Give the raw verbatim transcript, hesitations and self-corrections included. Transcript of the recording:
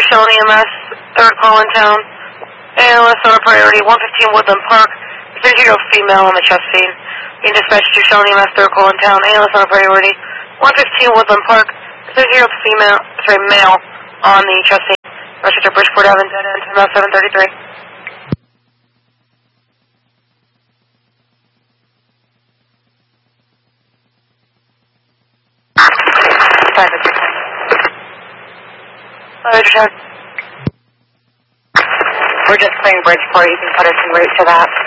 Shelton E M S, third call in town. A L S on a priority, one fifteen Woodland Park, thirty-year-old female on the chest scene. Being dispatched to Shelton E M S, third call in town. A L S on a priority, one fifteen Woodland Park, thirty-year-old female, sorry, male on the chest scene. Rochester Bridgeport Avenue, dead end, ten seven thirty-three. Private check. Private check. We're just clearing Bridgeport. You can put us en route to that.